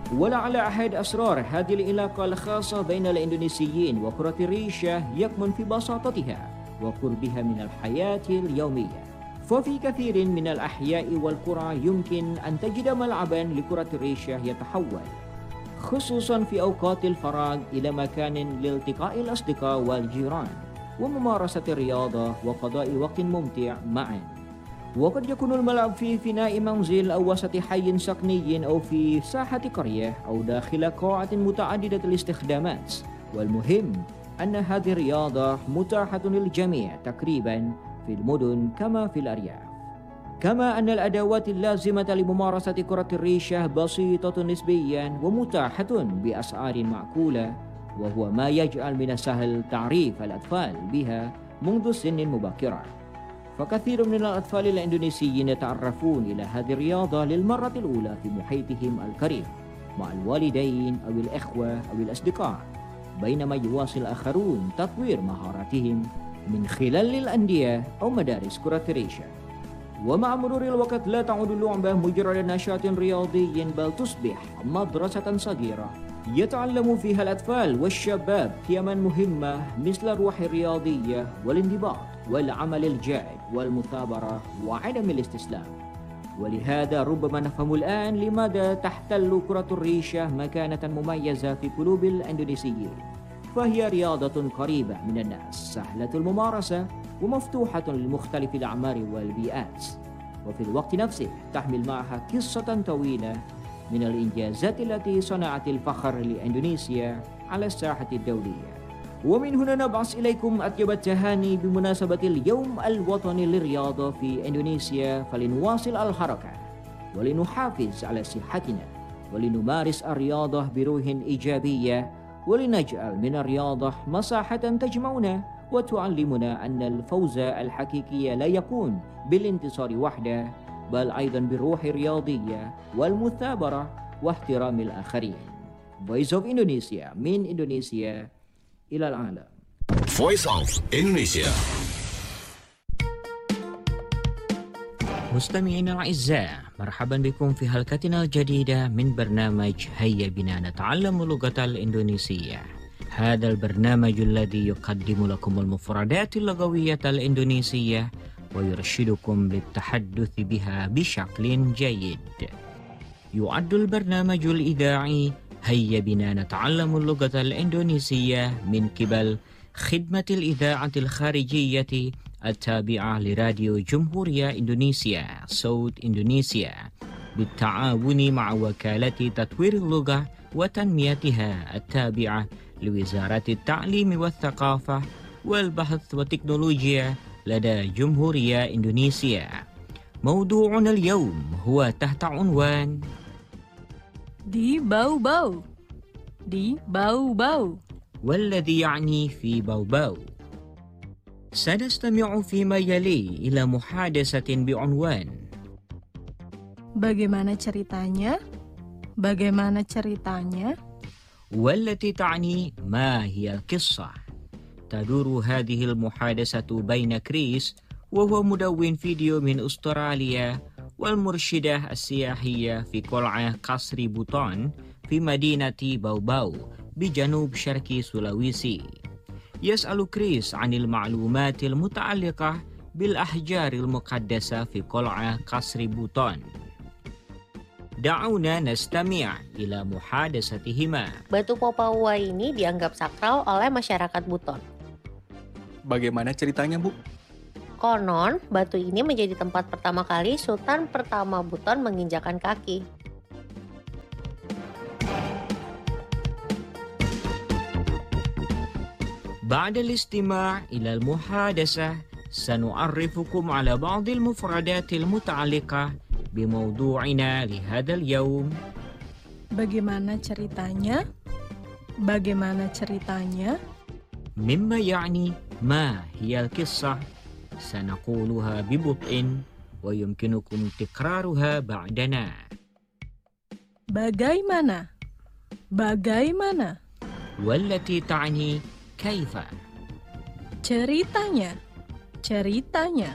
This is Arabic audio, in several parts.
ولعل أحد أسرار هذه العلاقة الخاصة بين الإندونيسيين وكرة الريشة يكمن في بساطتها وقربها من الحياة اليومية. ففي كثير من الأحياء والقرى يمكن أن تجد ملعبا لكرة الريشة يتحول خصوصا في أوقات الفراغ إلى مكان لالتقاء الأصدقاء والجيران وممارسة الرياضة وقضاء وقت ممتع معا. وقد يكون الملعب في فناء منزل أو وسط حي سكني أو في ساحة قرية أو داخل قاعة متعددة الاستخدامات، والمهم أن هذه الرياضة متاحة للجميع تقريبا في المدن كما في الأرياف. كما أن الأدوات اللازمة لممارسة كرة الريشة بسيطة نسبيا ومتاحة بأسعار معقولة، وهو ما يجعل من السهل تعريف الأطفال بها منذ سن مبكرة. فكثير من الأطفال الإندونيسيين يتعرفون إلى هذه الرياضة للمرة الأولى في محيطهم القريب مع الوالدين أو الإخوة أو الأصدقاء، بينما يواصل الآخرون تطوير مهاراتهم من خلال الأندية أو مدارس كرة الريشة. ومع مرور الوقت لا تعود اللعبة مجرد نشاط رياضي، بل تصبح مدرسة صغيرة يتعلم فيها الأطفال والشباب قيما مهمة مثل الروح الرياضية والانضباط والعمل الجاد والمثابرة وعدم الاستسلام. ولهذا ربما نفهم الآن لماذا تحتل كرة الريشة مكانة مميزة في قلوب الإندونيسيين، فهي رياضة قريبة من الناس، سهلة الممارسة ومفتوحة لمختلف الأعمار والبيئات، وفي الوقت نفسه تحمل معها قصة طويلة من الإنجازات التي صنعت الفخر لإندونيسيا على الساحة الدولية. ومن هنا نبعث إليكم أطيب التهاني بمناسبة اليوم الوطني للرياضة في إندونيسيا، فلنواصل الحركة ولنحافظ على صحتنا ولنمارس الرياضة بروح إيجابية، ولنجعل من الرياضة مساحة تجمعنا وتعلمنا أن الفوز الحقيقي لا يكون بالانتصار وحده، بل أيضا بالروح الرياضية والمثابرة واحترام الآخرين. Voice of Indonesia من إندونيسيا إلى العالم. Voice of Indonesia. مستمعينا الأعزاء، مرحبا بكم في حلقتنا الجديدة من برنامج هيا بنا نتعلم اللغة الإندونيسية. هذا البرنامج الذي يقدم لكم المفردات اللغوية الإندونيسية ويرشدكم للتحدث بها بشكل جيد. يعد البرنامج الإذاعي هيا بنا نتعلم اللغة الإندونيسية من قبل خدمة الإذاعة الخارجية التابعة لراديو جمهورية إندونيسيا صوت إندونيسيا بالتعاون مع وكالة تطوير اللغة وتنميتها التابعة لوزارة التعليم والثقافة والبحث والتكنولوجيا لدى جمهورية إندونيسيا. موضوعنا اليوم هو تحت عنوان di bau-bau. di bau-bau. والذي يعني في باو-باو. سنستمع فيما يلي إلى محادثة بعنوان Bagaimana ceritanya? Bagaimana ceritanya? والتي تعني ما هي القصة. تدور هذه المحادثة بين كريس وهو مدون فيديو من أستراليا والمرشدة السياحية في قلعة قصر بوتون في مدينة باو-باو بجنوب شرق سولويسي. يسأل كريس عن المعلومات المتعلقة بالأحجار المقدسة في قلعة قصر بوتون. دعونا نستمع إلى محادثتهما. Batu Popawai ini dianggap sakral oleh masyarakat Buton. Bagaimana ceritanya, Bu? Konon, batu ini menjadi tempat pertama kali Sultan pertama Buton menginjakan kaki. بعد الاستماع إلى المحادثة سنعرفكم على بعض المفردات المتعلقة بموضوعنا لهذا اليوم. Bagaimana ceritanya? Bagaimana ceritanya? مما يعني ما هي القصة. سنقولها ببطء ويمكنكم تكرارها بعدنا. Bagaimana? Bagaimana? والتي تعني كيف. Ceritanya. Ceritanya.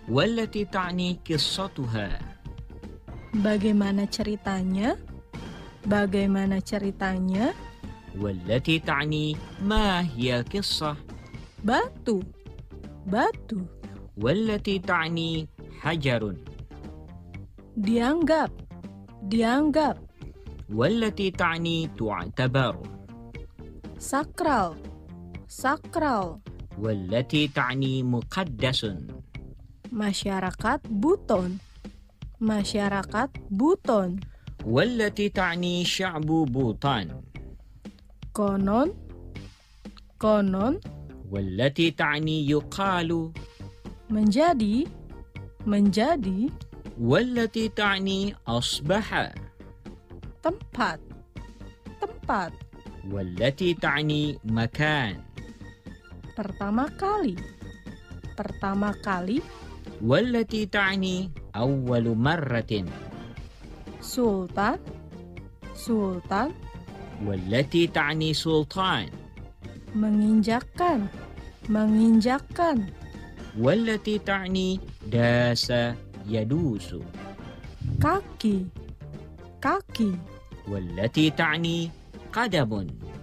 والتي تعني قصتها. Bagaimana ceritanya? Bagaimana ceritanya? والتي تعني ما هي القصة Batu. Batu. والتي تعني حجر Dianggap. Dianggap. والتي تعني تعتبر Sakral. Sakral. والتي تعني مقدس Masyarakat Buton. Masyarakat Buton. والتي تعني شعب بوطان Konon. Konon. والتي تعني يقال Menjadi. Menjadi. والتي تعني أصبح Tempat. Tempat. والتي تعني مكان Pertama kali. Pertama kali. والتي تعني أول مرة Sultan. Sultan. والتي تعني سلطان Menginjakkan. Menginjakkan. والتي تعني داس يدوس Kaki. Kaki. والتي تعني قدم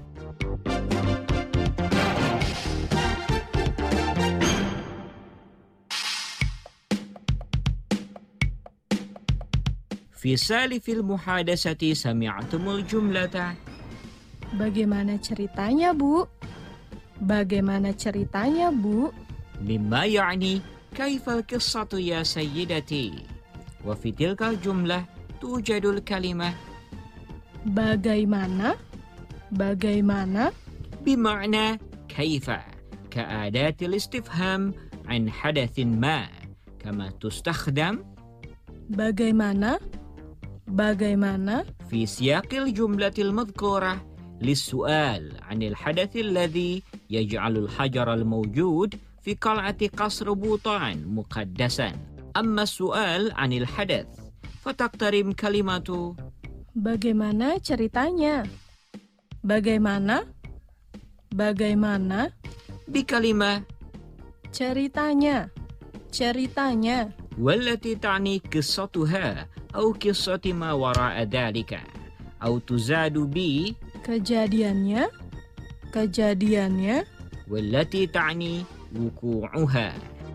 في سالف المحادثة سمعتم الجملة Bagaimana ceritanya, Bu? Bagaimana ceritanya, Bu? مما يعني كيف القصة يا سيدتي وفي تلك الجملة توجد الكلمة Bagaimana? Bagaimana? بمعنى كيف كأداة الاستفهام عن حدث ما كما تستخدم Bagaimana? Bagaimana? في سياق الجملة المذكورة للسؤال عن الحدث الذي يجعل الحجر الموجود في قلعة قصر بوطان مقدسا. أما السؤال عن الحدث فتقترن كلمة Bagaimana ceritanya? Bagaimana? Bagaimana? بكلمة Ceritanya. Ceritanya. والتي تعني قصتها أو قصة ما وراء ذلك أو تزاد ب Kejadiannya. Kejadiannya. والتي تعني وقوعها.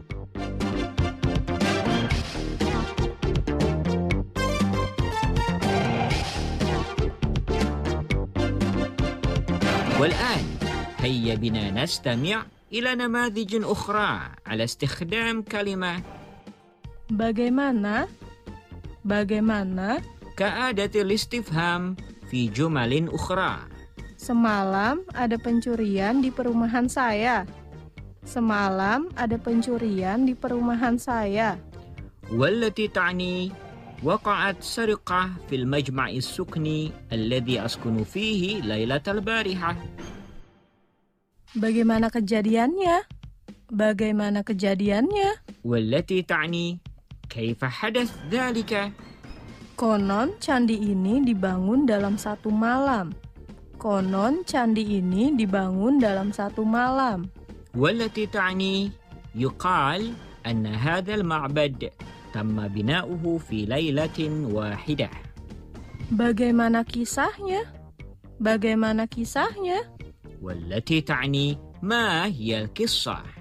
والآن هيا بنا نستمع إلى نماذج أخرى على استخدام كلمة Bagaimana? Bagaimana? كأداة الاستفهام في جمل أخرى. Semalam ada pencurian di perumahan saya. Semalam ada pencurian di perumahan saya. والتي تعني وقعت سرقة في المجمع السكني الذي أسكن فيه ليلة البارحة. Bagaimana kejadiannya? Bagaimana kejadiannya? والتي تعني كيف حدث ذلك. Konon candi ini dibangun dalam satu malam. Konon candi ini dibangun dalam satu malam. والتي تعني يقال أن هذا المعبد تم بناؤه في ليلة واحدة. Bagaimana kisahnya? Bagaimana kisahnya? والتي تعني ما هي القصة.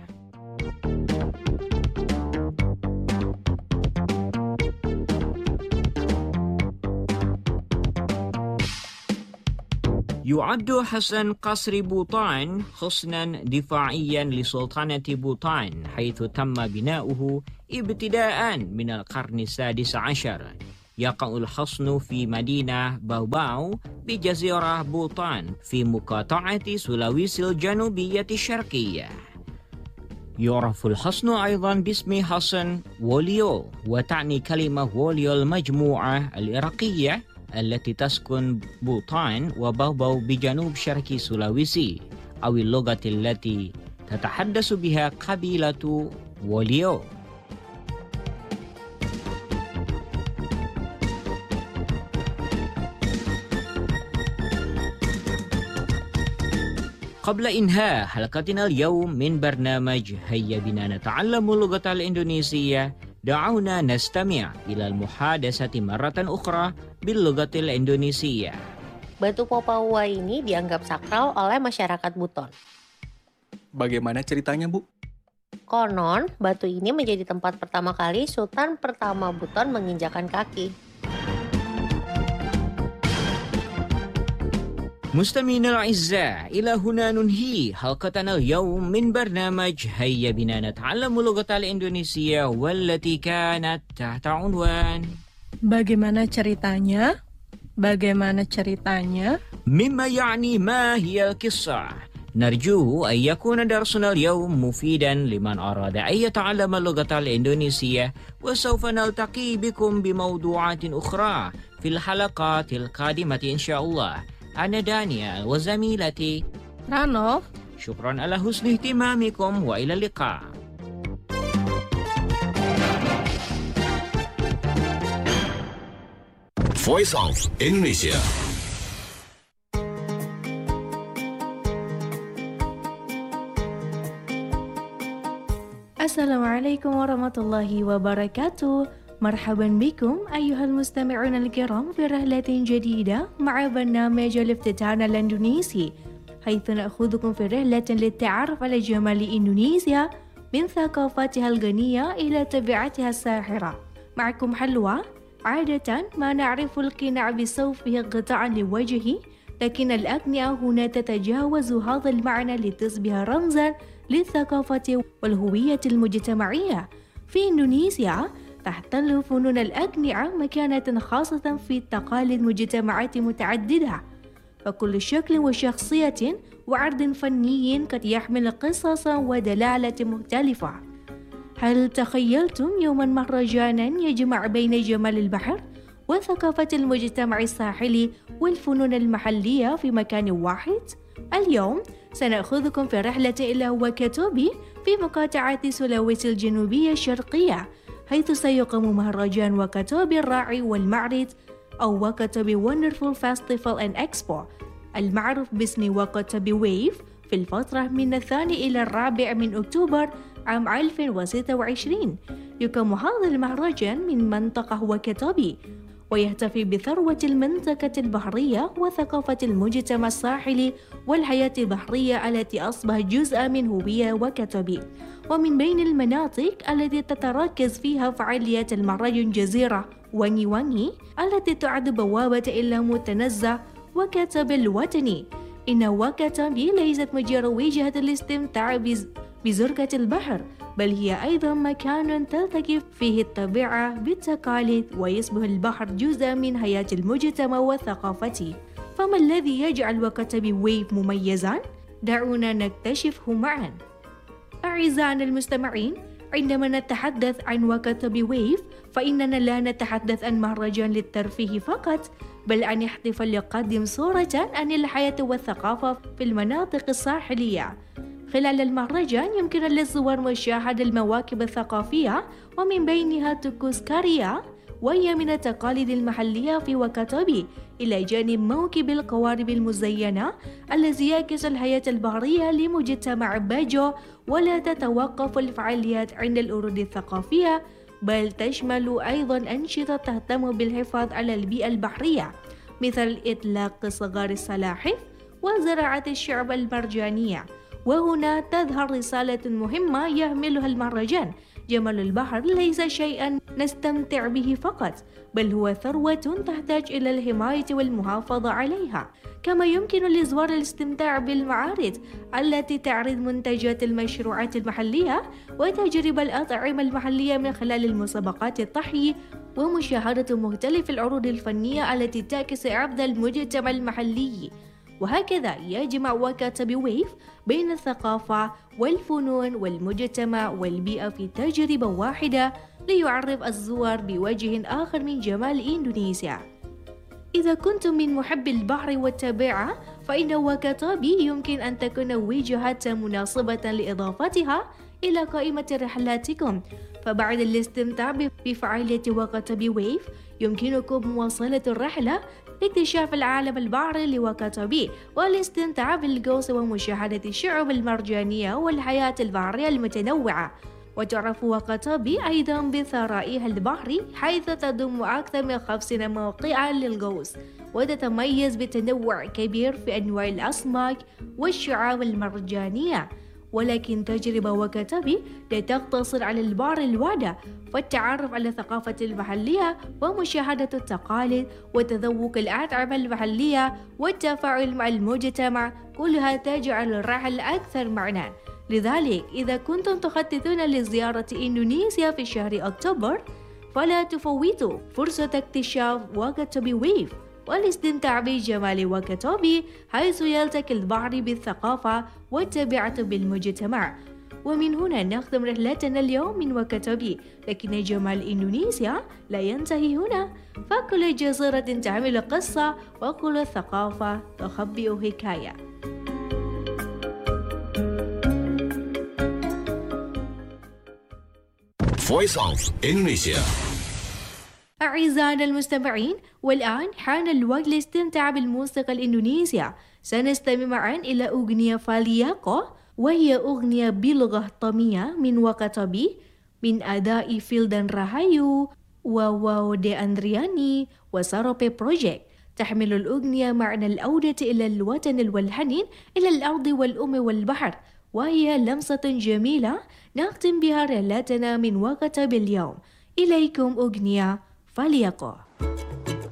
يعد حصن قصر بوطان حصنا دفاعيا لسلطنة بوطان، حيث تم بناؤه ابتداء من القرن السادس عشر. يقع الحصن في مدينة باوباو بجزيرة بوطان في مقاطعة سولاويسي الجنوبية الشرقية. يعرف الحصن أيضا باسم حصن ووليو، وتعني كلمة ووليو المجموعة العراقية التي تسكن بوطان وباوباو بجنوب شرق سولاويسي، أو اللغة التي تتحدث بها قبيلة ووليو. قبل إنهاء حلقتنا اليوم من برنامج هيا بنا نتعلم اللغة الإندونيسية، دعونا نستمع إلى المحادثة مرة أخرى باللغة الإندونيسية. Batu Papua ini dianggap sakral oleh masyarakat Buton. Bagaimana ceritanya, Bu? Konon, batu ini menjadi tempat pertama kali Sultan pertama Buton menginjakan kaki. مستمعينا الأعزاء، إلى هنا ننهي حلقتنا اليوم من برنامج هيا بنا نتعلم اللغة الإندونيسية والتي كانت تحت عنوان Bagaimana ceritanya? Bagaimana ceritanya? مما يعني ما هي القصة. نرجو أن يكون درسنا اليوم مفيدا لمن أراد أن يتعلم اللغة الإندونيسية، وسوف نلتقي بكم بموضوعات أخرى في الحلقات القادمة إن شاء الله. أنا دانيال وزميلتي Ranof, شكرا على حسن اهتمامكم وإلى اللقاء. Voice of Indonesia. Assalamualaikum warahmatullahi wabarakatuh. مرحبا بكم أيها المستمعون الكرام في رحلة جديدة مع برنامج الافتتان الإندونيسي، حيث نأخذكم في رحلة للتعرف على جمال إندونيسيا من ثقافتها الغنية إلى طبيعتها الساحرة. معكم حلوى. عادة ما نعرف القناع بصوفه غطاء لوجهه، لكن الأقنعة هنا تتجاوز هذا المعنى لتصبح رمزا للثقافة والهوية المجتمعية. في إندونيسيا تحتل فنون الأقنعة مكانة خاصة في تقاليد مجتمعات متعددة، فكل شكل وشخصية وعرض فني قد يحمل قصصا ودلالة مختلفة. هل تخيلتم يوما مهرجانا يجمع بين جمال البحر وثقافة المجتمع الساحلي والفنون المحلية في مكان واحد؟ اليوم سنأخذكم في رحلة إلى واكاتوبي في مقاطعة سولاويسي الجنوبية الشرقية، حيث سيقام مهرجان واكاتوبي الراعي والمعرض أو واكاتوبي Wonderful Festival and Expo المعروف باسم واكاتوبي ويف في الفترة من 2 إلى 4 من أكتوبر عام 2026. يقام هذا المهرجان من منطقة واكاتوبي ويحتفي بثروة المنطقة البحرية وثقافة المجتمع الساحلي والحياة البحرية التي أصبحت جزءا من هوية واكاتوبي. ومن بين المناطق التي تتركز فيها فعاليات المهرجان جزيرة واني واني التي تعد بوابة إلى متنزه واكاتوبي الوطني. إن واكاتوبي ليست مجرد وجهة الاستمتاع بزرقة البحر، بل هي أيضا مكان تلتقي فيه الطبيعة بالتقاليد ويصبح البحر جزءا من حياة المجتمع وثقافته. فما الذي يجعل واكاتوبي ويف مميزا؟ دعونا نكتشفه معا. أعزائنا المستمعين، عندما نتحدث عن واكاتوبي ويف فإننا لا نتحدث عن مهرجان للترفيه فقط، بل عن احتفال يقدم صورة عن الحياة والثقافة في المناطق الساحلية. خلال المهرجان يمكن للزوار مشاهدة المواكب الثقافية، ومن بينها طقوس كاريا وهي من التقاليد المحلية في واكاتوبي، إلى جانب موكب القوارب المزينة الذي يعكس الحياة البحرية لمجتمع باجو. ولا تتوقف الفعاليات عند العروض الثقافية، بل تشمل أيضا أنشطة تهتم بالحفاظ على البيئة البحرية، مثل إطلاق صغار السلاحف وزراعة الشعب المرجانية. وهنا تظهر رسالة مهمة يحملها المهرجان: جمال البحر ليس شيئا نستمتع به فقط، بل هو ثروة تحتاج إلى الحماية والمحافظة عليها. كما يمكن للزوار الاستمتاع بالمعارض التي تعرض منتجات المشروعات المحلية وتجربة الأطعمة المحلية من خلال المسابقات الطهي ومشاهدة مختلف العروض الفنية التي تعكس عرض المجتمع المحلي. وهكذا يجمع واكاتوبي ويف بين الثقافة والفنون والمجتمع والبيئة في تجربة واحدة ليعرف الزوار بوجه آخر من جمال إندونيسيا. إذا كنتم من محبي البحر والطبيعة فإن واكاتوبي يمكن أن تكون وجهة مناسبة لإضافتها إلى قائمة رحلاتكم. فبعد الاستمتاع بفعالية واكاتوبي ويف يمكنكم مواصلة الرحلة لاكتشاف العالم البحري لواكاتوبي والاستمتاع بالغوص ومشاهدة الشعب المرجانية والحياة البحرية المتنوعة. وتعرف وقطبي أيضا بثرائها البحري حيث تضم أكثر من 50 موقعا للغوص، وتتميز بتنوع كبير في أنواع الأسماك والشعاب المرجانية. ولكن تجربة وقطبي لا تقتصر على البحر الواسع، فالتعرف على الثقافة المحلية ومشاهدة التقاليد وتذوق الأطعمة المحلية والتفاعل مع المجتمع كلها تجعل الرحلة أكثر معنى. لذلك إذا كنتم تخططون لزيارة إندونيسيا في شهر أكتوبر فلا تفوتوا فرصة اكتشاف وقطبي ويف والاستمتاع بجمال وقطبي، حيث يلتقي البحر بالثقافة والطبيعة بالمجتمع. ومن هنا نختم رحلتنا اليوم من وقطبي، لكن جمال إندونيسيا لا ينتهي هنا، فكل جزيرة تحمل قصة وكل ثقافة تخبئ حكاية. Voice of Indonesia. أعزائنا المستمعين، والآن حان الوقت للاستمتاع بالموسيقى الإندونيسية. سنستمع معا إلى أغنية فالياكو، وهي أغنية بلغة طمية من وقطبي من أداء فيلدان راهايو وواو دي أندرياني وساروبي بروجيكت. تحمل الأغنية معنى العودة إلى الوطن والحنين إلى الأرض والأم والبحر، وهي لمسة جميلة نختم بها رحلتنا من وقطبي اليوم. إليكم أغنية فالياكو.